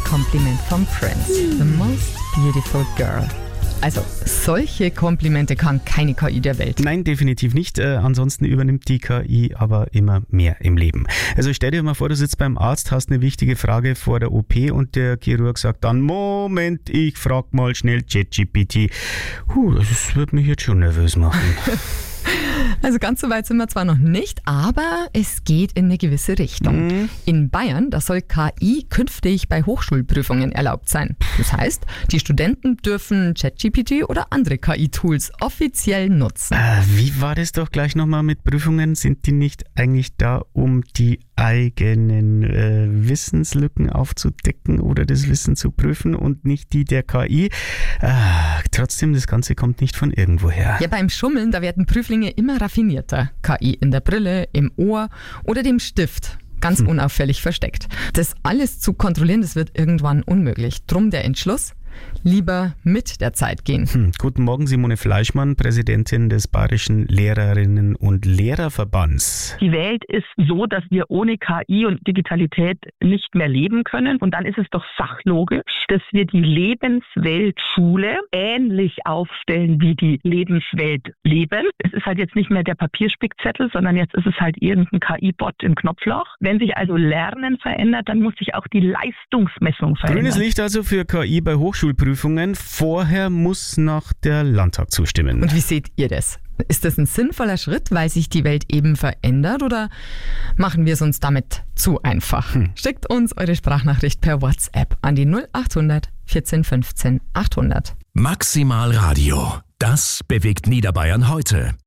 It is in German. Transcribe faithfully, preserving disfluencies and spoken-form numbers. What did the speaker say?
Kompliment vom Prince. The most beautiful girl. Also, solche Komplimente kann keine K I der Welt. Nein, definitiv nicht. Äh, ansonsten übernimmt die K I aber immer mehr im Leben. Also stell dir mal vor, du sitzt beim Arzt, hast eine wichtige Frage vor der O P und der Chirurg sagt dann, Moment, ich frag mal schnell ChatGPT. Huh, das wird mich jetzt schon nervös machen. Also ganz so weit sind wir zwar noch nicht, aber es geht in eine gewisse Richtung. Mhm. In Bayern, da soll K I künftig bei Hochschulprüfungen erlaubt sein. Das heißt, die Studenten dürfen ChatGPT oder andere K I-Tools offiziell nutzen. Äh, wie war das doch gleich nochmal mit Prüfungen? Sind die nicht eigentlich da, um die eigenen äh, Wissenslücken aufzudecken oder das Wissen zu prüfen und nicht die der K I? Äh, trotzdem, das Ganze kommt nicht von irgendwoher. Ja, beim Schummeln, da werden Prüflinge immer raffinierter. K I in der Brille, im Ohr oder dem Stift. Ganz hm. unauffällig versteckt. Das alles zu kontrollieren, das wird irgendwann unmöglich. Drum der Entschluss, lieber mit der Zeit gehen. Hm. Guten Morgen, Simone Fleischmann, Präsidentin des Bayerischen Lehrerinnen- und Lehrerverbands. Die Welt ist so, dass wir ohne K I und Digitalität nicht mehr leben können. Und dann ist es doch sachlogisch, dass wir die Lebensweltschule ähnlich aufstellen wie die Lebenswelt Leben. Es ist halt jetzt nicht mehr der Papierspickzettel, sondern jetzt ist es halt irgendein K I-Bot im Knopfloch. Wenn sich also Lernen verändert, dann muss sich auch die Leistungsmessung verändern. Grünes Licht also für K I bei Hochschulprüfungen. Vorher muss noch der Landtag zustimmen. Und wie seht ihr das? Ist das ein sinnvoller Schritt, weil sich die Welt eben verändert, oder machen wir es uns damit zu einfach? Hm. Schickt uns eure Sprachnachricht per WhatsApp an die null acht hundert vierzehn fünfzehn achthundert. Maximal Radio. Das bewegt Niederbayern heute.